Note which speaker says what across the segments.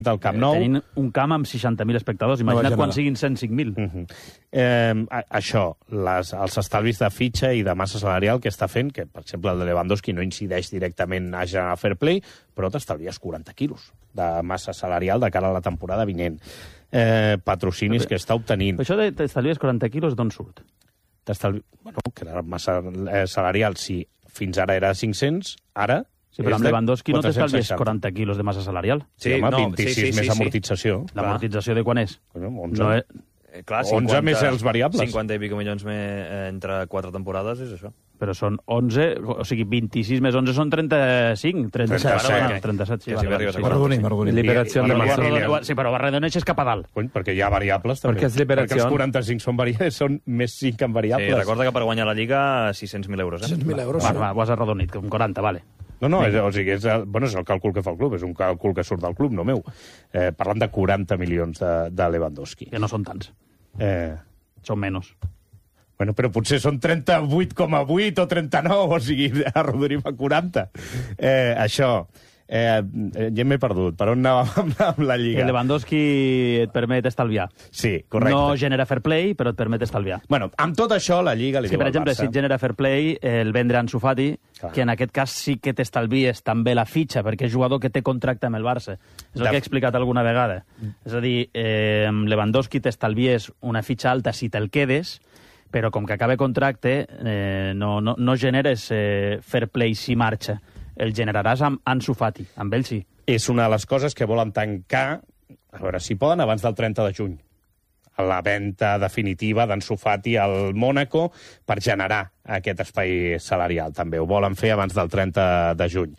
Speaker 1: del Camp Nou.
Speaker 2: Tenint un camp amb 60.000 espectadors. Imagina't quan siguin 105.000.
Speaker 1: Això, els estalvis de fitxa i de massa salarial que està fent, que, per exemple, el de Lewandowski no incideix directament a generar fair play, però t'estalvies 40 quilos de massa salarial de cara a la temporada vinent. Patrocinis que està obtenint.
Speaker 2: Això de t'estalvies 40 quilos, d'on surt?
Speaker 1: Bueno, que la massa salarial, si fins ara era 500, ara...
Speaker 2: Sí, però amb Lewandowski no t'estalvies 40 quilos de massa salarial.
Speaker 1: Sí, home, 26 més amortització.
Speaker 2: L'amortització de quan és?
Speaker 1: 11.
Speaker 3: Clar,
Speaker 1: 11 més els variables.
Speaker 3: 50 i pico milions entre 4 temporades és això.
Speaker 2: Però són 11, o sigui, 26 més 11 són 35, 37, sí.
Speaker 4: Perdoni.
Speaker 5: Liberació de massa.
Speaker 2: Sí, però redoneixes cap a dalt.
Speaker 1: Perquè hi ha variables, també.
Speaker 5: Perquè és liberació.
Speaker 1: Perquè els 45 són més 5 en variables.
Speaker 3: Sí, recorda que per guanyar la Lliga, 600.000 euros.
Speaker 4: 600.000 euros.
Speaker 2: Va, ho has arredonit, com 40, vale.
Speaker 1: No, o sigui, és el càlcul que fa el club, és un càlcul que surt del club, no meu. Parlant de 40 milions de Lewandowski.
Speaker 2: Que no són tants. Són menys.
Speaker 1: Bueno, però potser són 38,8 o 39, o sigui, arrodonim a 40. Això... ja m'he perdut. Per on anàvem amb la Lliga?
Speaker 2: Que Lewandowski et permet estalviar.
Speaker 1: Sí, correcte.
Speaker 2: No genera fair play, però et permet estalviar.
Speaker 1: Bueno, amb tot això, la Lliga li diu al Barça...
Speaker 2: Per exemple, si et genera fair play, el vendre Ansu Fati, que en aquest cas sí que t'estalvies també la fitxa, perquè és jugador que té contracte amb el Barça. És el que he explicat alguna vegada. És a dir, amb Lewandowski t'estalvies una fitxa alta si te'l quedes, però com que acaba contracte, no generes fair play si marxa. El generaràs amb Ansu Fati, amb ell sí.
Speaker 1: És una de les coses que volen tancar, a veure si poden, abans del 30 de juny. La venda definitiva d'Ansu Fati al Mónaco per generar aquest espai salarial. També ho volen fer abans del 30 de juny.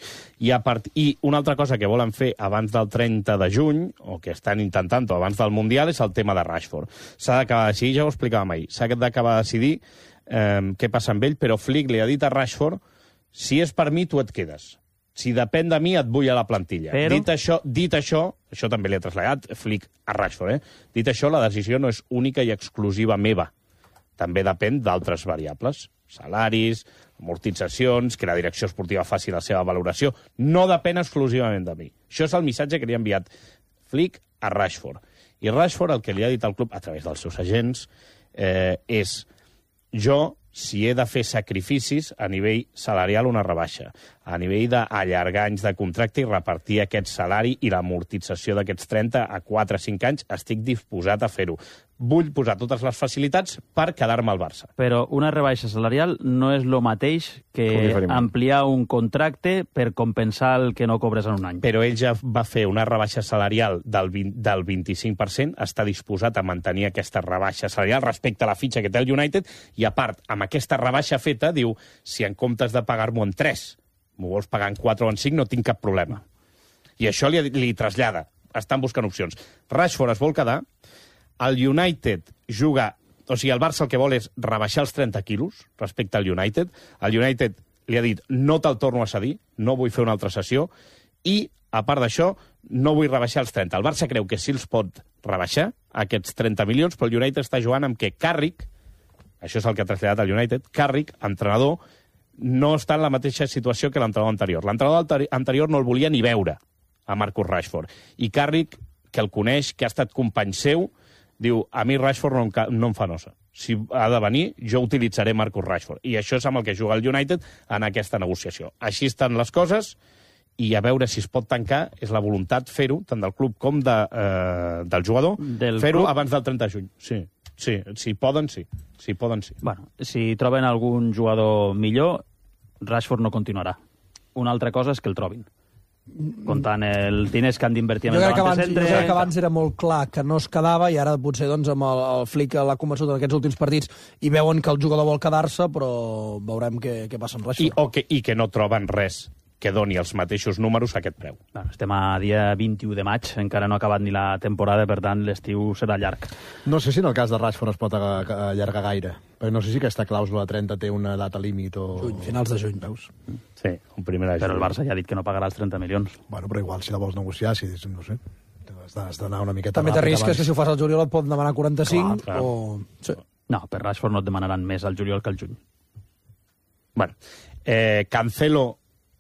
Speaker 1: I una altra cosa que volen fer abans del 30 de juny, o que estan intentant abans del Mundial, és el tema de Rashford. S'ha d'acabar de decidir, ja ho explicàvem ahir, s'ha d'acabar de decidir què passa amb ell, però Flick li ha dit a Rashford: si és per mi, tu et quedes. Si depèn de mi, et vull a la plantilla. Però... Dit això també li ha traslladat Flick a Rashford, Dit això, la decisió no és única i exclusiva meva. També depèn d'altres variables. Salaris, amortitzacions, que la direcció esportiva faci la seva valoració. No depèn exclusivament de mi. Això és el missatge que li ha enviat Flick a Rashford. I Rashford el que li ha dit al club, a través dels seus agents, és: jo, si he de fer sacrificis, a nivell salarial una rebaixa, a nivell d'allargar anys de contracte i repartir aquest salari i l'amortització d'aquests 30 a 4 o 5 anys, estic disposat a fer-ho. Vull posar totes les facilitats per quedar-me al Barça.
Speaker 2: Però una rebaixa salarial no és el mateix que ampliar un contracte per compensar el que no cobres en un any.
Speaker 1: Però ell ja va fer una rebaixa salarial del 25%, està disposat a mantenir aquesta rebaixa salarial respecte a la fitxa que té el United, i a part, amb aquesta rebaixa feta, diu: si en comptes de pagar-m'ho en 3, m'ho vols pagar en 4 o en 5, no tinc cap problema. I això li trasllada. Estan buscant opcions. Rashford es vol quedar. El United juga... O sigui, el Barça el que vol és rebaixar els 30 quilos respecte al United. El United li ha dit: no te'l torno a cedir, no vull fer una altra sessió, i, a part d'això, no vull rebaixar els 30. El Barça creu que sí els pot rebaixar, aquests 30 milions, però el United està jugant amb que Carrick, això és el que ha traslladat el United, Carrick, entrenador, no està en la mateixa situació que l'entrenador anterior. L'entrenador anterior no el volia ni veure, a Marcus Rashford. I Carrick, que el coneix, que ha estat company seu, diu: a mi Rashford no em fa nosa. Si ha de venir, jo utilitzaré Marcus Rashford. I això és amb el que juga el United en aquesta negociació. Així estan les coses, i a veure si es pot tancar. És la voluntat fer-ho, tant del club com del jugador, fer-ho abans del 30 de juny. Sí, si poden, sí.
Speaker 2: Bueno, si troben algun jugador millor, Rashford no continuarà. Una altra cosa és que el trobin. Comptant els diners que han d'invertir en el davant de centre...
Speaker 4: Jo crec que abans era molt clar que no es quedava, i ara potser doncs, amb el Flick l'ha convençut en aquests últims partits i veuen que el jugador vol quedar-se, però veurem què passa amb Rashford.
Speaker 1: I que no troben res que doni els mateixos números a aquest preu.
Speaker 2: Estem a dia 21 de maig, encara no ha acabat ni la temporada, per tant l'estiu serà llarg.
Speaker 6: No sé si en el cas de Rashford es pot allargar gaire, perquè no sé si aquesta clàusula 30 té una data límit o...
Speaker 4: Finals de juny, veus?
Speaker 1: Sí, un primer de juny.
Speaker 2: Però el Barça ja ha dit que no pagarà els 30 milions.
Speaker 6: Bueno, però igual si la vols negociar, no sé, has d'anar una miqueta
Speaker 4: també t'arrisques que si ho fas al juliol et pot demanar 45
Speaker 1: clar.
Speaker 4: O... Sí.
Speaker 2: No, per Rashford no et demanaran més al juliol que al juny.
Speaker 1: Bueno, Cancelo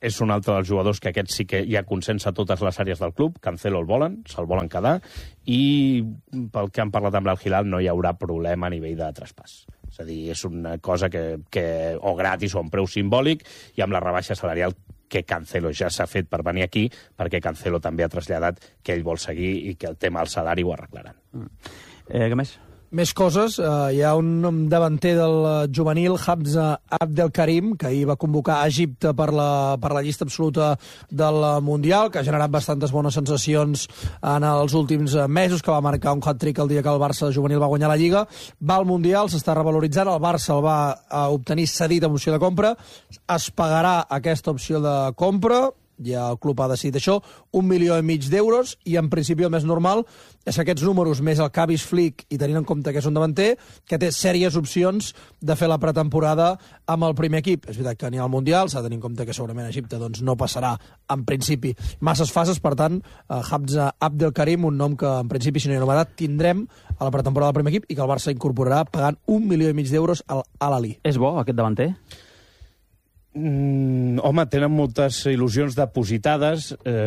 Speaker 1: és un altre dels jugadors que aquest sí que hi ha consens a totes les àrees del club. Cancelo el volen, se'l volen quedar, i pel que han parlat amb l'Al-Hilal no hi haurà problema a nivell de traspàs. És a dir, és una cosa que o gratis o amb preu simbòlic, i amb la rebaixa salarial que Cancelo ja s'ha fet per venir aquí, perquè Cancelo també ha traslladat que ell vol seguir i que el tema del salari ho arreglaran.
Speaker 2: Què més?
Speaker 4: Més coses, hi ha un davanter del juvenil, Hamza Abdelkarim, que ahir va convocar a Egipte per la llista absoluta del Mundial, que ha generat bastantes bones sensacions en els últims mesos, que va marcar un hat-trick el dia que el Barça juvenil va guanyar la Lliga. Va al Mundial, s'està revaloritzant, el Barça el va obtenir cedit amb opció de compra, es pagarà aquesta opció de compra, ja el club ha decidit això, 1,5 milions d'euros, i en principi el més normal és que aquests números, més el que ha vist Flick, i tenint en compte que és un davanter, que té sèries opcions de fer la pretemporada amb el primer equip. És veritat que ni al Mundial, s'ha de tenir en compte que segurament Egipte doncs, no passarà, en principi, masses fases, per tant, Hamza Abdelkarim, un nom que en principi, si no hi ha novetat, tindrem a la pretemporada del primer equip i que el Barça incorporarà pagant 1,5 milions d'euros al Al-Ahly.
Speaker 2: És bo, aquest davanter?
Speaker 1: Home, tenen moltes il·lusions dipositades.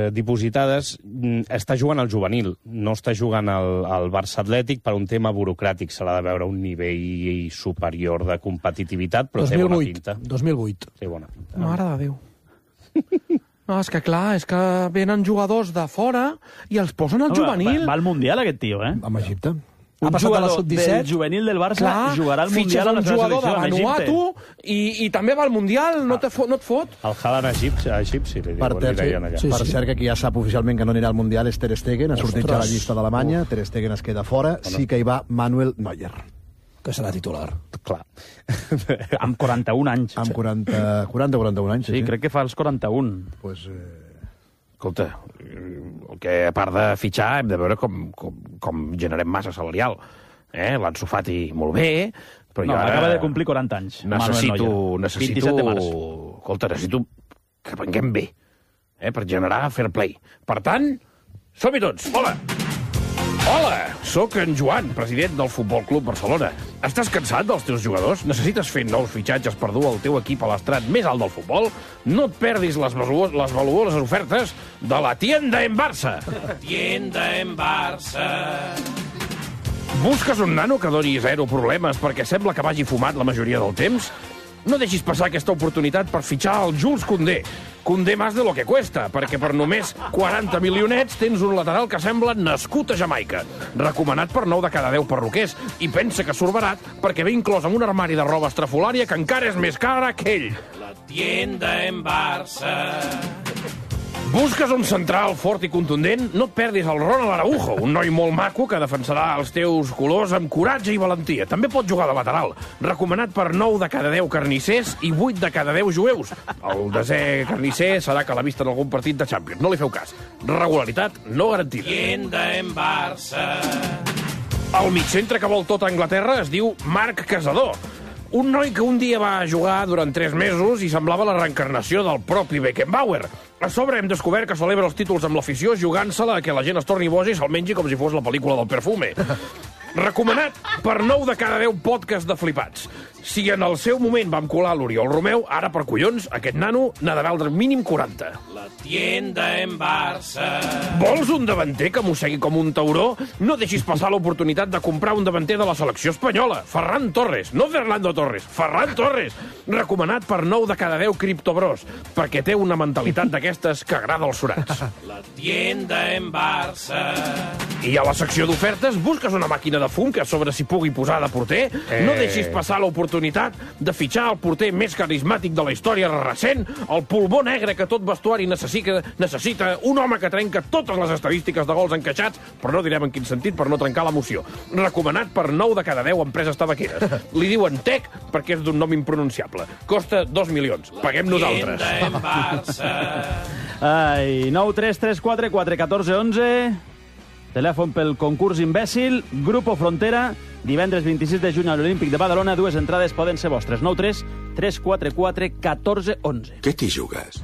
Speaker 1: Està jugant al juvenil, no està jugant al Barça Atlètic per un tema burocràtic. Se l'ha de veure un nivell superior de competitivitat, però 2008, té bona pinta.
Speaker 4: 2008.
Speaker 1: Té bona pinta.
Speaker 5: Mare de Déu. No, és que clar, és que venen jugadors de fora i els posen al juvenil.
Speaker 2: Va al Mundial, aquest tio, eh?
Speaker 6: Amb Egipte.
Speaker 2: Un jugador del juvenil del Barça jugarà al Mundial a la selecció
Speaker 5: de Vanuatu i també va al Mundial, no et fot?
Speaker 1: El Haaland egipci, li deien allà.
Speaker 6: Per cert, que qui ja sap oficialment que no anirà al Mundial és Ter Stegen, ha sortit ja la llista d'Alemanya, Ter Stegen es queda fora, sí que hi va Manuel Neuer.
Speaker 4: Que serà titular.
Speaker 1: Clar.
Speaker 2: Amb 41 anys.
Speaker 6: Amb 40-41 anys.
Speaker 2: Sí, crec que fa els 41.
Speaker 6: Pues...
Speaker 7: Escolta, el que a part de fitxar hem de veure com generem massa salarial. L'Ansu Fati molt bé, però
Speaker 2: no,
Speaker 7: jo ara...
Speaker 2: acaba de complir 40 anys.
Speaker 7: Necessito...
Speaker 2: 27 de març.
Speaker 7: Escolta, necessito que venguem bé, per generar fair play. Per tant, som-hi tots. Hola, sóc en Joan, president del Futbol Club Barcelona. Estàs cansat dels teus jugadors? Necessites fer nous fitxatges per dur el teu equip a l'estrat més alt del futbol? No et perdis les valuoses ofertes de la Tienda en Barça.
Speaker 8: Tienda en Barça.
Speaker 7: Busques un nano que doni zero problemes perquè sembla que vagi fumat la majoria del temps? No deixis passar aquesta oportunitat per fitxar el Jules Koundé. Koundé más de lo que cuesta, perquè per només 40 milionets tens un lateral que sembla nascut a Jamaica. Recomanat per 9 de cada 10 perruquers, i pensa que surt barat perquè ve inclòs en un armari de roba estrafolària que encara és més cara que ell.
Speaker 8: La Tienda en Barça.
Speaker 7: Busques un central fort i contundent? No et perdis el Ronald Araujo, un noi molt maco que defensarà els teus colors amb coratge i valentia. També pot jugar de lateral. Recomanat per 9 de cada 10 carnissers i 8 de cada 10 jueus. El desè carnisser serà que l'ha vist en algun partit de Champions. No li feu cas. Regularitat no garantida.
Speaker 8: Tienda en Barça.
Speaker 7: El migcentre que vol tot a Anglaterra es diu Marc Casador. Un noi que un dia va jugar durant 3 mesos i semblava la reencarnació del propi Beckenbauer. A sobre hem descobert que celebra els títols amb l'afició jugant-se-la a que la gent es torni boja i se'l mengi com si fos la pel·lícula del Perfume. Recomanat per 9 de cada 10 podcasts de flipats. Si en el seu moment vam colar l'Oriol Romeu, ara per collons, aquest nano n'ha de valdre mínim 40.
Speaker 8: La Tienda en Barça.
Speaker 7: Vols un davanter que mossegui com un tauró? No deixis passar l'oportunitat de comprar un davanter de la selecció espanyola. Ferran Torres, no Fernando Torres, Ferran Torres. Recomanat per 9 de cada 10 criptobros, perquè té una mentalitat d'aquestes que agrada als surats.
Speaker 8: La Tienda en Barça.
Speaker 7: I a la secció d'ofertes busques una màquina de fum que a sobre s'hi pugui posar de porter? No deixis passar l'oportunitat de fitxar el porter més carismàtic de la història recent, el pulmó negre que tot vestuari necessita, un home que trenca totes les estadístiques de gols encaixats, però no direm en quin sentit per no trencar l'emoció. Recomanat per 9 de cada 10 empreses tabaqueres. Li diuen Tec perquè és d'un nom impronunciable. Costa 2 milions. Paguem nosaltres.
Speaker 8: Tienda en Barça.
Speaker 2: Ai, 9 3 3 4 4 14 11... Telèfon pel concurs imbècil, Grupo Frontera, divendres 26 de juny a l'Olímpic de Badalona, 2 entrades poden ser vostres. 9 3 3 4 4 14 11.
Speaker 9: Què t'hi jugues?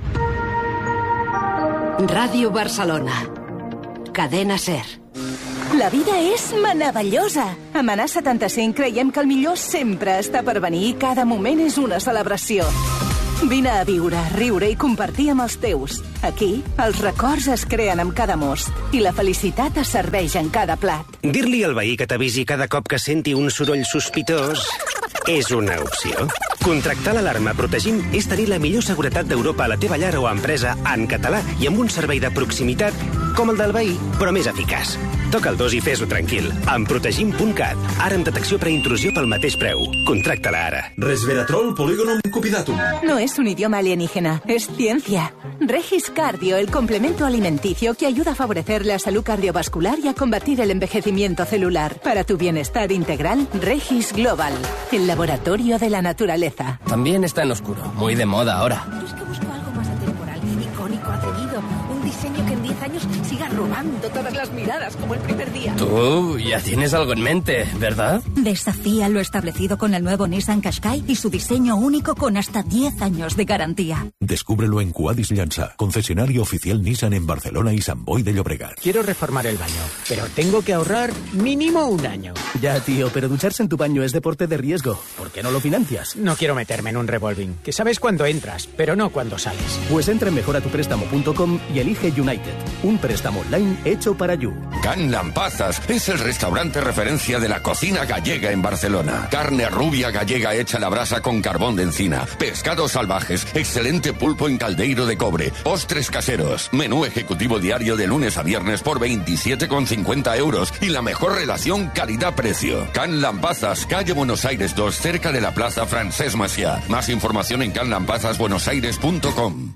Speaker 10: Ràdio Barcelona. Cadena SER.
Speaker 11: La vida és meravellosa. A Manà 75 creiem que el millor sempre està per venir i cada moment és una celebració. Vine a viure, riure i compartir amb els teus. Aquí, els records es creen amb cada mos i la felicitat es serveix en cada plat.
Speaker 9: Dir-li al veí que t'avisi cada cop que senti un soroll sospitós és una opció. Contractar l'alarma Protegim és tenir la millor seguretat d'Europa a la teva llar o empresa en català i amb un servei de proximitat com el del veí, però més eficaç. Toca el 2 i fes-ho tranquil. Amb Protegim.cat. Ara amb detecció preintrusió pel mateix preu. Contracta-la ara.
Speaker 12: Resveratrol Polygonum cupidatum.
Speaker 11: No es un idioma alienígena, es ciencia. Regis Cardio, el complemento alimenticio que ayuda a favorecer la salud cardiovascular y a combatir el envejecimiento celular. Para tu bienestar integral, Regis Global, el laboratorio de la naturaleza.
Speaker 13: También está en oscuro, muy de moda ahora.
Speaker 14: Yo es que busco algo más atemporal, icónico, atrevido. Un diseño que en 10 años siga robando todas las miradas como el primer día.
Speaker 13: Tú ya tienes algo en mente, ¿verdad?
Speaker 15: Desafía lo establecido con el nuevo Nissan Qashqai y su diseño único con hasta 10 años de garantía.
Speaker 16: Descúbrelo en Cuadis Llança, concesionario oficial Nissan en Barcelona y Sant Boi de Llobregat.
Speaker 17: Quiero reformar el baño, pero tengo que ahorrar mínimo 1 año.
Speaker 18: Ya, tío, pero ducharse en tu baño es deporte de riesgo. ¿Por qué no lo financias?
Speaker 17: No quiero meterme en un revolving, que sabes cuándo entras, pero no cuándo sales.
Speaker 18: Pues entra en mejoratupréstamo.com y elige United, un préstamo online hecho para You.
Speaker 19: Can Lampazas es el restaurante referencia de la cocina gallega en Barcelona. Carne rubia gallega hecha a la brasa con carbón de encina, pescados salvajes, excelente pulpo en caldeiro de cobre, postres caseros, menú ejecutivo diario de lunes a viernes por 27,50 euros y la mejor relación calidad-precio. Can Lampazas, calle Buenos Aires 2, cerca de la Plaza Francesc Macià. Más información en canlampazasbuenosaires.com.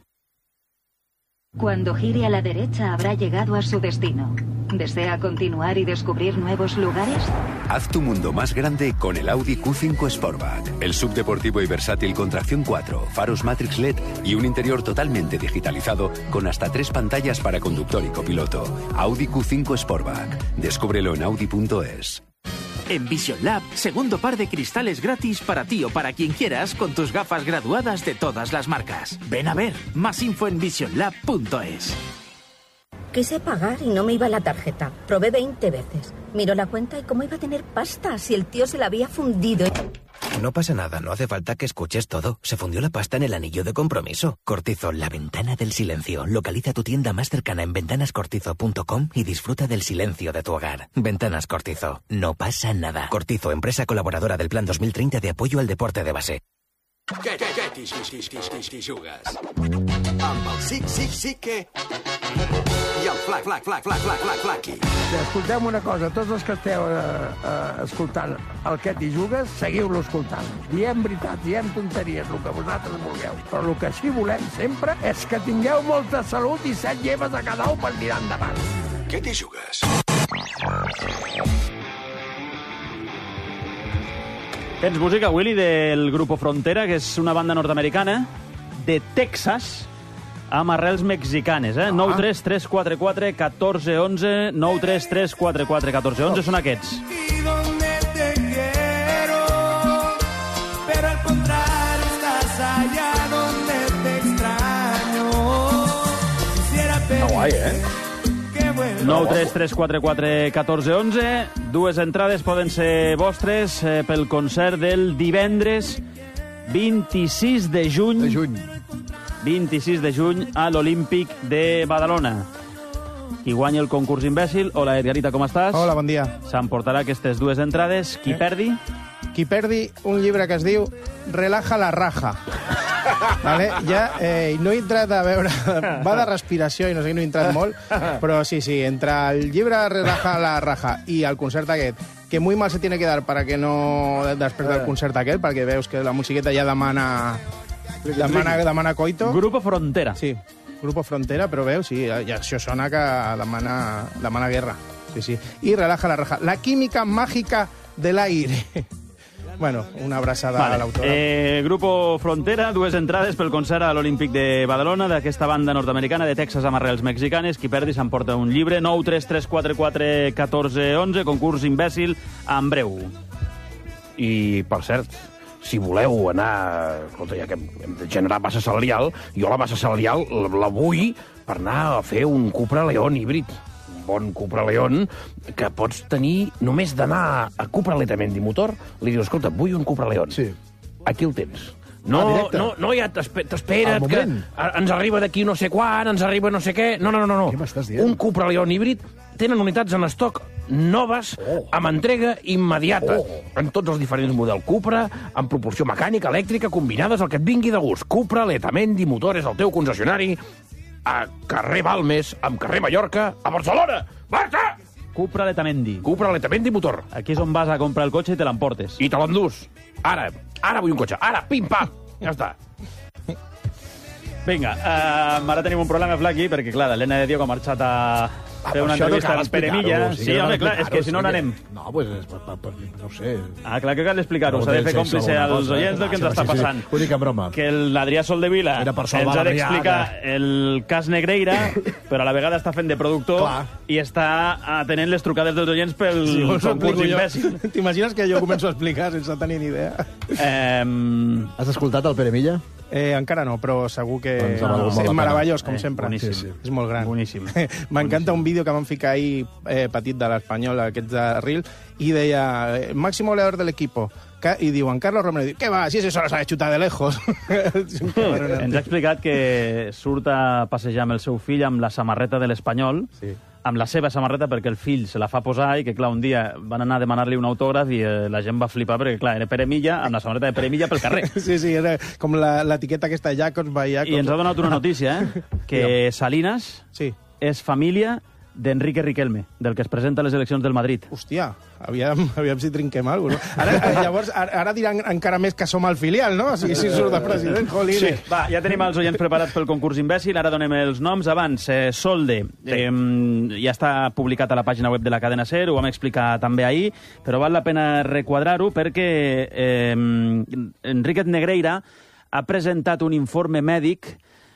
Speaker 20: Cuando gire a la derecha habrá llegado a su destino. ¿Desea continuar y descubrir nuevos lugares?
Speaker 21: Haz tu mundo más grande con el Audi Q5 Sportback. El subdeportivo y versátil con tracción 4, faros Matrix LED y un interior totalmente digitalizado con hasta 3 pantallas para conductor y copiloto. Audi Q5 Sportback. Descúbrelo en audi.es.
Speaker 22: En Vision Lab, segundo par de cristales gratis para ti o para quien quieras con tus gafas graduadas de todas las marcas. Ven a ver, más info en visionlab.es.
Speaker 14: Quise pagar y no me iba la tarjeta. Probé 20 veces. Miró la cuenta y cómo iba a tener pasta si el tío se la había fundido.
Speaker 23: No pasa nada, no hace falta que escuches todo. Se fundió la pasta en el anillo de compromiso. Cortizo, la ventana del silencio. Localiza tu tienda más cercana en ventanascortizo.com y disfruta del silencio de tu hogar. Ventanas Cortizo. No pasa nada. Cortizo, empresa colaboradora del Plan 2030 de apoyo al deporte de base.
Speaker 24: Què t'hi jugues? Amb el sí que... I el flaqui.
Speaker 25: Escolteu una cosa, tots els que esteu escoltant el Què t'hi jugues, seguiu-lo escoltant. Diem veritat, diem tonteries, el que vosaltres vulgueu. Però el que sí volem sempre és que tingueu molta salut i 7 lleves a cada un per mirar endavant.
Speaker 24: Què t'hi jugues?
Speaker 2: Tens música, Willy, del Grupo Frontera, que és una banda nord-americana de Texas amb arrels mexicanes, eh? 9 3 3 4 4 14 11 9 3 3 4 4 14 11 són aquests.
Speaker 26: Y donde te quiero, pero al contrario estás allá donde te extraño. Quisiera pedir...
Speaker 1: guai, eh?
Speaker 2: 9 3 3 4 4 14 11. Dues entrades poden ser vostres pel concert del divendres 26 de juny. 26 de juny a l'Olímpic de Badalona. Qui guanya el concurs imbècil? Hola, Edgarita, com estàs?
Speaker 27: Hola, bon dia.
Speaker 2: S'emportarà aquestes dues entrades. Qui perdi?
Speaker 27: Qui perdi un llibre que es diu Relaja la raja. Vale? Ja no he entrat a veure... Va de respiració i no sé què, no he entrat molt, però sí, entre el llibre Relaja la raja i el concert aquest, que muy mal se tiene que dar para que no... Després del concert aquest, perquè veus que la musiqueta ja demana coito.
Speaker 2: Grupo Frontera.
Speaker 27: Sí, Grupo Frontera, però veus, sí, ja això sona que demana guerra. Sí. I Relaja la raja. La química mágica del aire. Bueno, una abraçada a l'autora.
Speaker 2: Grupo Frontera, dues entrades pel concert a l'Olímpic de Badalona d'aquesta banda nord-americana de Texas amb arrels mexicanes. Qui perdi s'emporta un llibre. 9 3 3 4 4 14 11, concurs imbècil en breu.
Speaker 7: I, per cert, si voleu anar... Escolta, ja que hem de generar massa salarial, jo la massa salarial la vull per anar a fer un Cupra León híbrid. Bon Cupra León, que pots tenir només d'anar a Cupra Letamendi Motor, li dius, escolta, vull un Cupra León.
Speaker 27: Sí.
Speaker 7: Aquí el tens. No, ja t'espera't, que ens arriba d'aquí no sé quan, ens arriba no sé què... No.
Speaker 3: Què m'estàs dient?
Speaker 7: Un Cupra León híbrid tenen unitats en estoc noves, amb entrega immediata, en tots els diferents models Cupra, amb propulsió mecànica, elèctrica, combinades, el que et vingui de gust. Cupra, Letamendi, Motores, el teu concessionari, a carrer Balmes, amb carrer Mallorca, a Barcelona! Marta!
Speaker 2: Cupra Letamendi.
Speaker 7: Cupra Letamendi Motor.
Speaker 2: Aquí és on vas a comprar el cotxe i te l'emportes.
Speaker 7: I te l'endús. Ara vull un cotxe. Ara, pim-pam. Ja està.
Speaker 2: Vinga, ara tenim un problema, Flaqui, perquè, clar, l'Helena de Diego ha marxat a fer una entrevista al Pere Milla. Sí, home, clar, és que si no n'anem.
Speaker 3: No, pues, no sé.
Speaker 2: Clar que cal explicar-ho. S'ha de fer còmplice als oients del que ens està passant.
Speaker 3: Ho dic en broma.
Speaker 2: Que l'Adrià Soldevila ens ha d'explicar el cas Negreira, però a la vegada està fent de productor i està atenent les trucades dels oients pel concurs imbècil.
Speaker 27: T'imagines que jo començo a explicar sense tenir ni idea?
Speaker 3: Has escoltat el Pere Milla?
Speaker 27: Encara no, però segur que és meravellós, com sempre.
Speaker 2: Boníssim.
Speaker 27: És molt gran.
Speaker 2: Boníssim.
Speaker 27: M'encanta un vídeo que vam ficar ahir petit de l'Espanyol, aquests de Reel, i deia, máximo goleador del equipo. I diuen, Carlos Romero, diu, què va, si eso lo sabe chutar de lejos.
Speaker 2: Ens ha explicat que surt a passejar amb el seu fill amb la samarreta de l'Espanyol, amb la seva samarreta perquè el fill se la fa posar i que, clar, un dia van anar a demanar-li un autògraf i la gent va flipar perquè, clar, era Pere Milla amb la samarreta de Pere Milla pel carrer.
Speaker 27: Sí, era com l'etiqueta aquesta Jacobs by Jacobs.
Speaker 2: I ens ha donat una notícia, que Salinas és família d'Enrique Riquelme, del que es presenta a les eleccions del Madrid.
Speaker 27: Hòstia, aviam si trinquem alguna cosa. Llavors, ara diran encara més que som el filial, no? Si surt de president, jolines.
Speaker 2: Sí, va, ja tenim els oients preparats pel concurs imbècil, ara donem els noms. Abans, Solde, ja està publicat a la pàgina web de la cadena SER, ho vam explicar també ahir, però val la pena requadrar-ho perquè Enriquez Negreira ha presentat un informe mèdic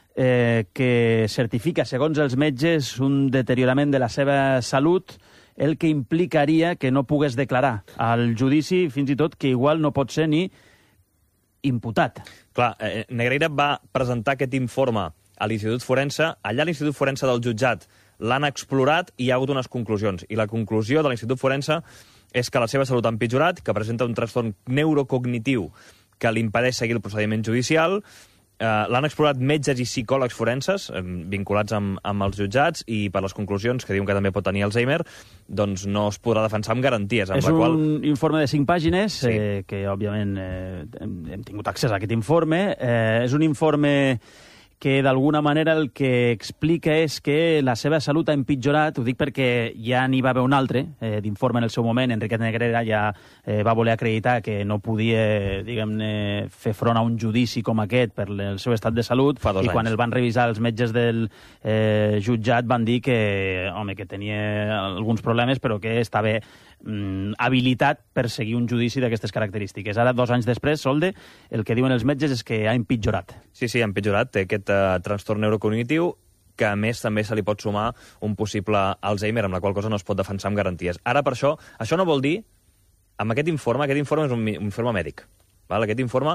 Speaker 2: que certifica, segons els metges, un deteriorament de la seva salut, el que implicaria que no pogués declarar al judici, fins i tot que igual no pot ser ni imputat.
Speaker 4: Clar, Negreira va presentar aquest informe a l'Institut Forense. Allà a l'Institut Forense del jutjat l'han explorat i hi ha hagut unes conclusions. I la conclusió de l'Institut Forense és que la seva salut ha empitjorat, que presenta un trastorn neurocognitiu que li impedeix seguir el procediment judicial. L'han explorat metges i psicòlegs forenses vinculats amb els jutjats i per les conclusions, que diuen que també pot tenir Alzheimer, doncs no es podrà defensar amb garanties.
Speaker 2: És un informe de 5 pàgines, que òbviament hem tingut accés a aquest informe. És un informe que d'alguna manera el que explica és que la seva salut ha empitjorat. Ho dic perquè ja n'hi va haver un altre d'informe en el seu moment. Enriquez Negreira ja va voler acreditar que no podia, diguem-ne, fer front a un judici com aquest per el seu estat de salut.
Speaker 4: Fa 2 anys.
Speaker 2: I quan el van revisar els metges del jutjat van dir que, home, que tenia alguns problemes, però que estava habilitat per seguir un judici d'aquestes característiques. Ara, 2 anys després, Solde, el que diuen els metges és que ha empitjorat.
Speaker 4: Sí, ha empitjorat. Té aquest trastorn neurocognitiu que, a més, també se li pot sumar un possible Alzheimer, amb la qual cosa no es pot defensar amb garanties. Ara, per això no vol dir, amb aquest informe és un informe mèdic. Val? Aquest informe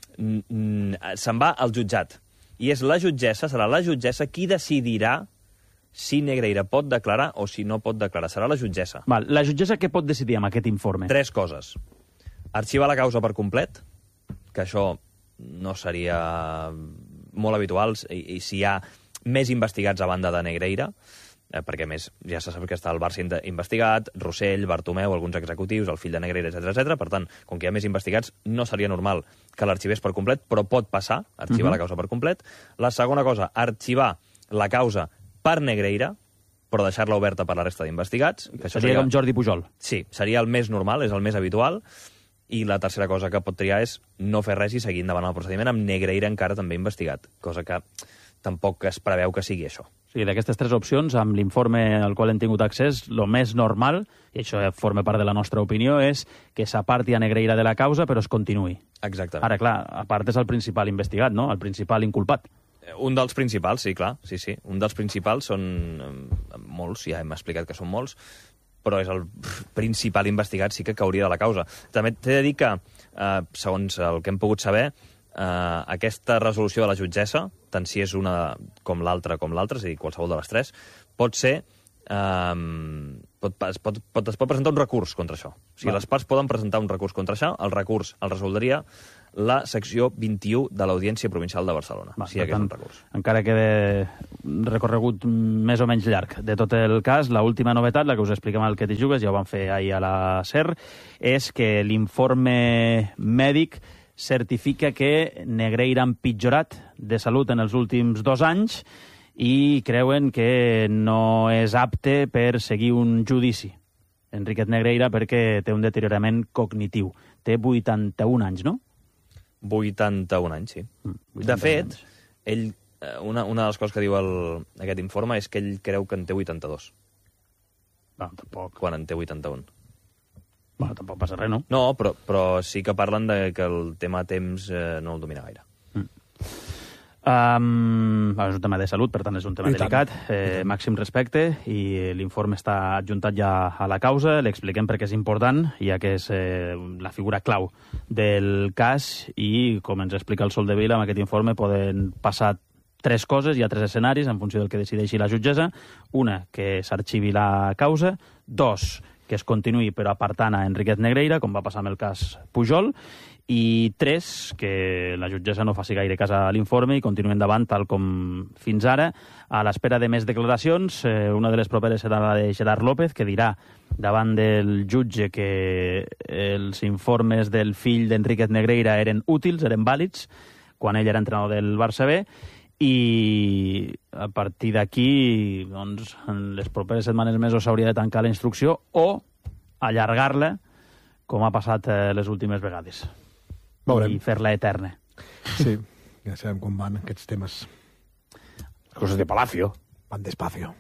Speaker 4: se'n va al jutjat. I és serà la jutgessa qui decidirà si Negreira pot declarar o si no pot declarar. Serà la jutgessa.
Speaker 2: Val. La jutgessa què pot decidir amb aquest informe?
Speaker 4: 3 coses. Arxivar la causa per complet, que això no seria molt habitual, i si hi ha més investigats a banda de Negreira, perquè més ja se sap que està el Barça investigat, Rossell, Bartomeu, alguns executius, el fill de Negreira, etc. Per tant, com que hi ha més investigats, no seria normal que l'arxivés per complet, però pot passar, arxivar la causa per complet. La segona cosa, arxivar la causa per Negreira, però deixar-la oberta per la resta d'investigats.
Speaker 2: Seria com Jordi Pujol.
Speaker 4: Sí, seria el més normal, és el més habitual. I la tercera cosa que pot triar és no fer res i seguir endavant el procediment amb Negreira encara també investigat, cosa que tampoc es preveu que sigui això.
Speaker 2: Sí, d'aquestes 3 opcions, amb l'informe al qual hem tingut accés, el més normal, i això forma part de la nostra opinió, és que s'aparti a Negreira de la causa, però es continuï.
Speaker 4: Exactament.
Speaker 2: Ara, clar, a part és el principal investigat, no? El principal inculpat.
Speaker 4: Un dels principals, sí, clar. Sí. Un dels principals són molts, ja hem explicat que són molts, però és el principal investigat, sí que cauria de la causa. També t'he de dir que, segons el que hem pogut saber, aquesta resolució de la jutgessa, tant si és una com l'altra, és a dir, qualsevol de les 3, pot ser es pot presentar un recurs contra això. O sigui, les parts poden presentar un recurs contra això, el recurs el resoldria la secció 21 de l'Audiència Provincial de Barcelona. Si hi hagués un recurs.
Speaker 2: Encara queda recorregut més o menys llarg de tot el cas. L'última novetat, la que us expliquem al Que t'hi jugues, ja ho vam fer ahir a la SER, és que l'informe mèdic certifica que Negreira ha empitjorat de salut en els últims 2 anys i creuen que no és apte per seguir un judici. Enriquet Negreira perquè té un deteriorament cognitiu. Té 81 anys, no?
Speaker 4: 81 anys, sí. De fet, ell, una de les coses que diu aquest informe és que ell creu que en té 82.
Speaker 2: No, tampoc.
Speaker 4: Quan en té 81.
Speaker 2: Bueno, tampoc passa res, no?
Speaker 4: No, però sí que parlen de que el tema temps no el domina gaire.
Speaker 2: És un tema de salut, per tant és un tema delicat. Màxim respecte, i l'informe està adjuntat ja a la causa. L'expliquem perquè és important, ja que és la figura clau del cas, i com ens explica el Sol de Vila, amb aquest informe poden passar 3 coses, hi ha 3 escenaris en funció del que decideixi la jutgessa. Una, que s'arxivi la causa. 2, que es continuï però apartant a Enriquet Negreira, com va passar amb el cas Pujol. I 3, que la jutgessa no faci gaire cas a l'informe i continuï endavant tal com fins ara, a l'espera de més declaracions. Una de les properes serà la de Gerard López, que dirà davant del jutge que els informes del fill d'Enriquet Negreira eren útils, eren vàlids, quan ell era entrenador del Barça B, i a partir d'aquí, doncs, en les properes setmanes mesos s'hauria de tancar la instrucció o allargar-la, com ha passat les últimes vegades.
Speaker 3: Veurem.
Speaker 2: I fer-la eterna.
Speaker 3: Sí, ja sabem com van aquests temes.
Speaker 7: Coses de Palacio.
Speaker 3: Van despacio.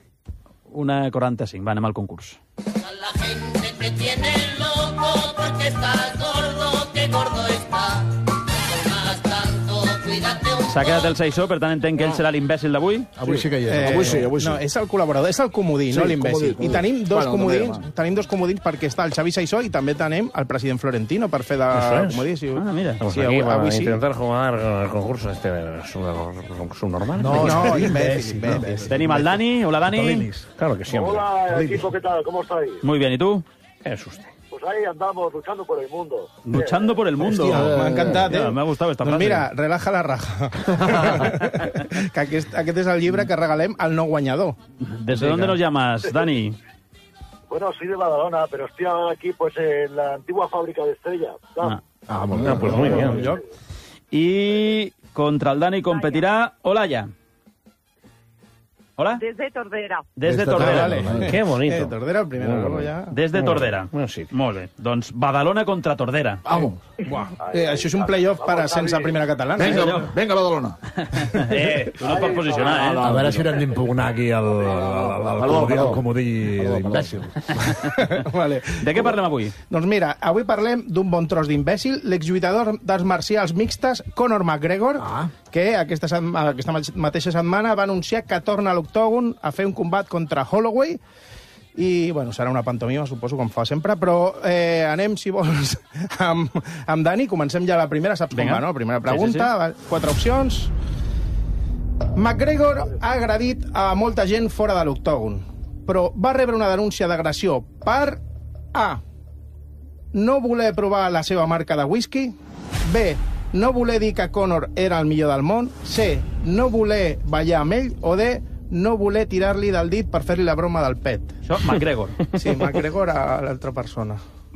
Speaker 2: 1:45, va, anem al concurs.
Speaker 26: La gente te tiene loco porque estás gordo, que gordo está. No más tanto, cuídate un
Speaker 2: S'ha quedat el Seixó, per tant entenc que ell serà l'imbècil d'avui.
Speaker 3: Avui sí que hi és.
Speaker 27: Avui sí. No, és el col·laborador, és el comodí, no l'imbècil. I tenim dos comodins perquè està el Xavi Seixó i també tenim el president Florentino per fer de comodí.
Speaker 2: Mira.
Speaker 7: Sí, avui sí. Intentar jugar el concurso subnormal.
Speaker 27: No, imbécil.
Speaker 2: Tenim el Dani. Hola, Dani.
Speaker 7: Claro que sí.
Speaker 5: Hola, equipo, ¿qué tal? ¿Cómo estáis?
Speaker 2: Muy bien, ¿y tú?
Speaker 7: ¿Qué es usted?
Speaker 5: Pues ahí andamos luchando por el mundo.
Speaker 2: Luchando por el mundo.
Speaker 27: Hòstia, m'ha encantat,
Speaker 2: Me ha gustat esta frase.
Speaker 27: Doncs mira, relaja la raja. Que aquest és el llibre que regalem al no guanyador.
Speaker 2: ¿Desde dónde nos llamas, Dani?
Speaker 5: Bueno, soy de Badalona, pero estoy ahora aquí pues en la antigua fábrica de Estrella.
Speaker 7: Muy bien. Pues muy bien.
Speaker 2: Y contra el Dani competirà Olaya. Hola.
Speaker 6: Desde Tordera.
Speaker 2: Desde Tordera.
Speaker 27: Vale.
Speaker 7: Qué bonito.
Speaker 27: Tordera, el primer luego ya.
Speaker 2: Desde Tordera.
Speaker 7: Sí.
Speaker 2: Molt bé. Doncs Badalona contra Tordera.
Speaker 3: Vamos.
Speaker 27: Això és un playoff per ascens a primera catalana.
Speaker 3: Venga, Badalona.
Speaker 2: Tu no et pots posicionar,
Speaker 3: A veure si hem d'impugnar aquí el comodí d'imbècil.
Speaker 27: Vale.
Speaker 2: De què parlem avui?
Speaker 27: Doncs mira, avui parlem d'un bon tros d'imbècil, l'exlluitador d'arts marcials mixtes Conor McGregor, que aquesta mateixa setmana va anunciar que torna a l'octògon a fer un combat contra Holloway, i, bueno, serà una pantomima, suposo, com fa sempre, però anem, si vols, amb Dani. Comencem ja la primera, saps com va, no? Primera pregunta, 4 opcions. McGregor ha agredit a molta gent fora de l'octògon, però va rebre una denúncia d'agressió per A, no voler provar la seva marca de whisky, B, no voler dir que Conor era el millor del món, C, no voler ballar amb ell, o D, no voler tirar-li del dit per fer-li la broma del pet.
Speaker 2: Això, McGregor.
Speaker 27: Sí, McGregor a l'altra persona.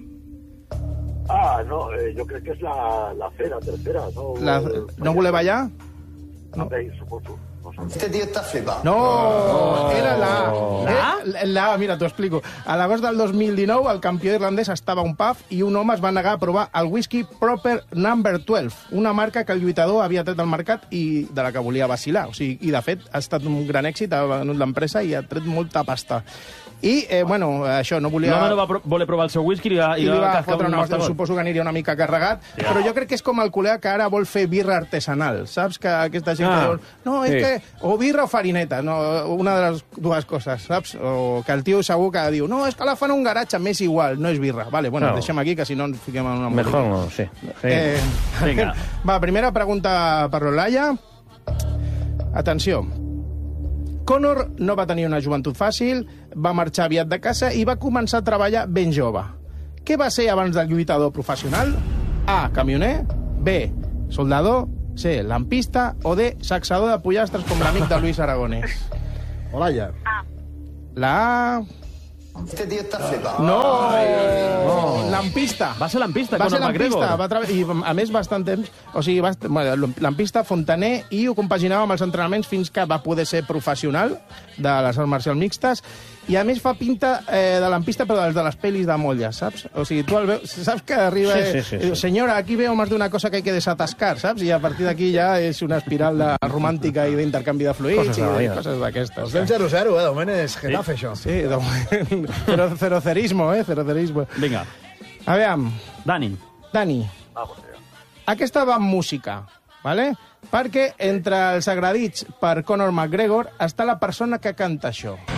Speaker 5: No, yo creo que es la C, la tercera.
Speaker 27: ¿No voler ballar?
Speaker 5: No. Suposo.
Speaker 8: Este tío está flipado.
Speaker 27: No, era la mira, t'ho explico. A l'agost del 2019, el campió irlandès estava a un pub i un home es va negar a provar el whisky Proper Number 12, una marca que el lluitador havia tret al mercat i de la que volia vacilar. O sigui, i, de fet, ha estat un gran èxit, ha venut l'empresa i ha tret molta pasta. I, bueno, això, no volia...
Speaker 2: L'home no va voler provar el seu whisky i li va
Speaker 27: fotre una hòstia, suposo que aniria una mica carregat, però jo crec que és com el col·lega que ara vol fer birra artesanal, saps? Que aquesta gent que diu, no, és que... O birra o farineta, no, una de les dues coses, saps? O que el tio segur que diu, no, és que la fan un garatge, m'és igual, no és birra. Vale, bueno, deixem aquí, que si no ens fiquem en una...
Speaker 7: Mejor no, sí.
Speaker 2: Vinga.
Speaker 27: Va, primera pregunta per l'Olaya. Atenció. Conor no va tenir una joventut fàcil, va marxar aviat de casa i va començar a treballar ben jove. Què va ser abans del lluitador professional? A, camioner, B, soldador, C, lampista o D, saxador de pollastres com l'amic de Luis Aragonès.
Speaker 3: Olaya.
Speaker 27: La A...
Speaker 6: Este tío está flipado.
Speaker 27: No, lampista.
Speaker 2: Va ser lampista,
Speaker 27: Va ser
Speaker 2: Conor McGregor.
Speaker 27: lampista, i a més bastant temps. O sigui, lampista, fontaner, i ho compaginava amb els entrenaments fins que va poder ser professional de les arts marcials mixtes. I a més fa pinta de lampista, però de les pel·lis de molla, saps? O sigui, tu el veus, saps que arriba i diu, senyora, aquí veo más de una cosa que hay que desatascar, saps? I a partir d'aquí ja és una espiral romàntica i d'intercanvi de fluids i coses d'aquestes.
Speaker 3: Els temps 0-0, de moment és Getafe, això.
Speaker 27: Sí, de moment. Cerocerismo, cerocerismo.
Speaker 2: Vinga.
Speaker 27: A veure... Dani. Aquesta va amb música, ¿vale? Perquè entre els agredits per Conor McGregor està la persona que canta això.